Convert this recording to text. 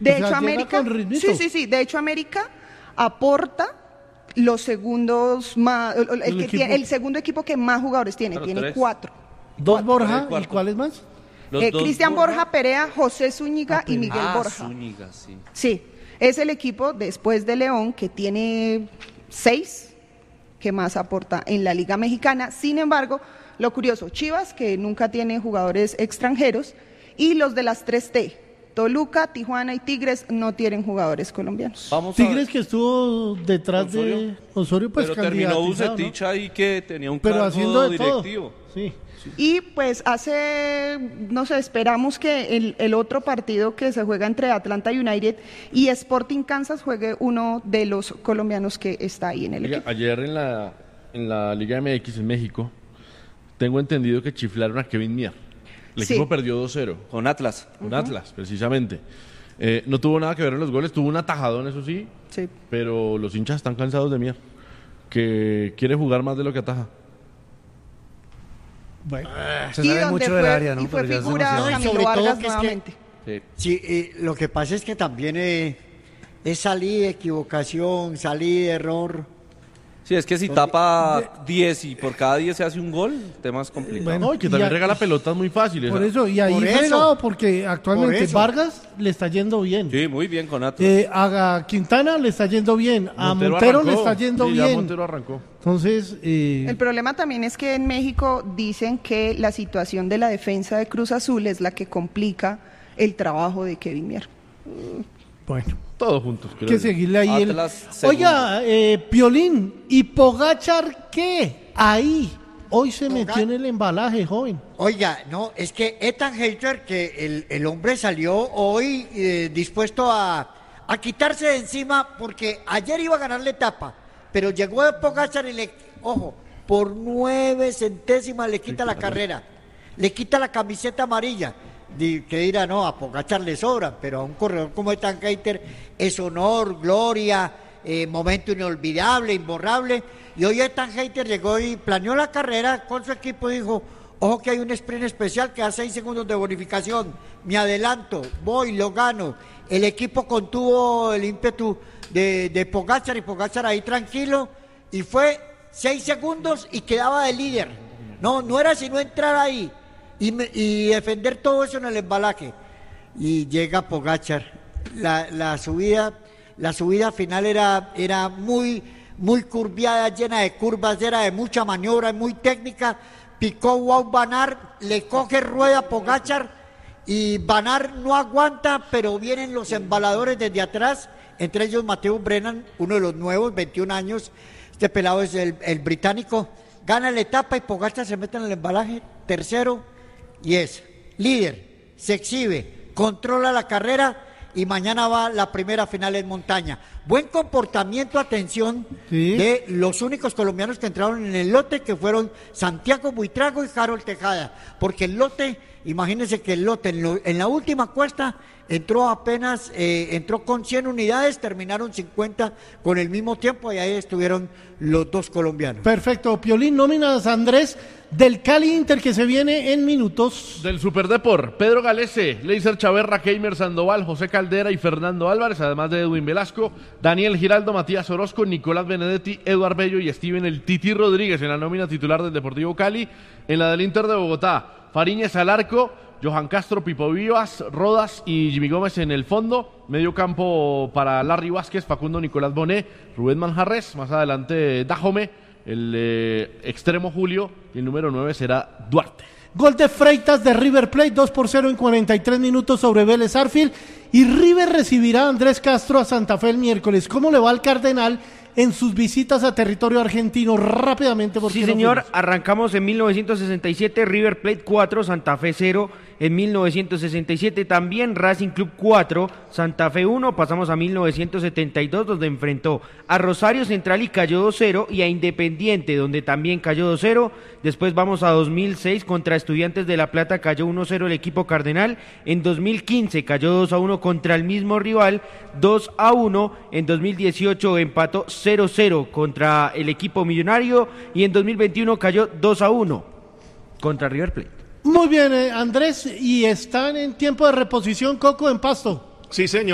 De hecho, América, sí. De hecho, América aporta los segundos más, el segundo equipo que más jugadores tiene, Claro, tiene 3. 4. ¿Dos Borja y cuáles más? Cristian Borja Perea, José Zúñiga y Miguel Borja. Zúñiga, sí. Sí, es el equipo después de León que tiene 6 que más aporta en la Liga Mexicana. Sin embargo, lo curioso, Chivas, que nunca tiene jugadores extranjeros, y los de las 3T, Toluca, Tijuana y Tigres, no tienen jugadores colombianos. Tigres que estuvo detrás de Osorio, pues pero terminó candidatizado, Bucetich ¿no? ahí que tenía un Pero cargo haciendo de directivo. todo. Sí. Y pues no sé, esperamos que el otro partido que se juega entre Atlanta United y Sporting Kansas juegue uno de los colombianos que está ahí en el equipo. Ayer en la Liga MX en México, tengo entendido que chiflaron a Kevin Mier. El equipo perdió 2-0. Con Atlas. Con Atlas, precisamente. No tuvo nada que ver en los goles, tuvo un atajadón, eso sí, pero los hinchas están cansados de Mier, que quiere jugar más de lo que ataja. Bueno, se sabe mucho del área, ¿no? Y fue Pero ya es figura demasiado. Camilo sobre todo Vargas que es nuevamente. Sí, lo que pasa es que también es salir de equivocación, salir de error. Sí, es que si tapa 10 y por cada 10 se hace un gol, el tema es complicado. Bueno, y que también regala pelotas muy fáciles. Por eso, y ahí fregado, porque actualmente Vargas le está yendo bien. Sí, muy bien con Atlas. A Quintana le está yendo bien, a Montero le está yendo bien. Ya Montero arrancó. Entonces, el problema también es que en México dicen que la situación de la defensa de Cruz Azul es la que complica el trabajo de Kevin Mier. Bueno. Todos juntos, creo. Que seguirle ahí. Oiga, Piolín, ¿y Pogačar qué? Ahí. Hoy se metió en el embalaje, joven. Oiga, no, es que Ethan Helfer, que el hombre salió hoy dispuesto a quitarse de encima, porque ayer iba a ganar la etapa, pero llegó a Pogačar y por 9 centésimas le quita la carrera, le quita la camiseta amarilla. Que dirá, no, a Pogačar le sobra, pero a un corredor como Ethan Helfer es honor, gloria, momento inolvidable, imborrable. Y hoy Ethan Helfer llegó y planeó la carrera con su equipo y dijo, ojo que hay un sprint especial que da 6 segundos de bonificación, me adelanto, voy, lo gano. El equipo contuvo el ímpetu de Pogačar y Pogačar ahí tranquilo, y fue 6 segundos y quedaba de líder. No era sino entrar ahí y defender todo eso en el embalaje. Y llega Pogačar. La subida final era muy curviada, llena de curvas, era de mucha maniobra, muy técnica. Picó Wout van Aert, le coge rueda a Pogačar y Van Aert no aguanta, pero vienen los embaladores desde atrás, entre ellos Matthew Brennan, uno de los nuevos, 21 años. Este pelado es el británico. Gana la etapa y Pogačar se mete en el embalaje, tercero, y es líder, se exhibe, controla la carrera y mañana va la primera final en montaña. Buen comportamiento, atención, de los únicos colombianos que entraron en el lote, que fueron Santiago Buitrago y Harold Tejada, porque el lote, imagínense que el lote en la última cuesta entró con 100 unidades, terminaron 50 con el mismo tiempo y ahí estuvieron los dos colombianos. Perfecto, Piolín, nóminas Andrés del Cali Inter que se viene en minutos. Del Superdepor, Pedro Galese, Leiser Chaverra, Keimer Sandoval, José Caldera y Fernando Álvarez, además de Edwin Velasco, Daniel Giraldo, Matías Orozco, Nicolás Benedetti, Eduard Bello y Steven El Titi Rodríguez en la nómina titular del Deportivo Cali. En la del Inter de Bogotá, Fariñez al arco, Johan Castro, Pipo Vivas, Rodas y Jimmy Gómez en el fondo. Medio campo para Larry Vázquez, Facundo Nicolás Bonet, Rubén Manjarres, más adelante Dajome, el extremo Julio y el número 9 será Duarte. Gol de Freitas de River Plate, 2-0 en 43 minutos sobre Vélez Sarsfield, y River recibirá a Andrés Castro a Santa Fe el miércoles. ¿Cómo le va al Cardenal en sus visitas a territorio argentino? Rápidamente, porque sí, señor, arrancamos en 1967, River Plate 4, Santa Fe 0. En 1967 también Racing Club 4, Santa Fe 1. Pasamos a 1972, donde enfrentó a Rosario Central y cayó 2-0, y a Independiente, donde también cayó 2-0. Después vamos a 2006, contra Estudiantes de La Plata cayó 1-0 el equipo cardenal. En 2015 cayó 2-1 contra el mismo rival, 2-1. En 2018 empató 0-0 contra el equipo millonario, y en 2021 cayó 2-1 contra River Plate. Muy bien, Andrés, y están en tiempo de reposición, Coco, en Pasto. Sí, señor.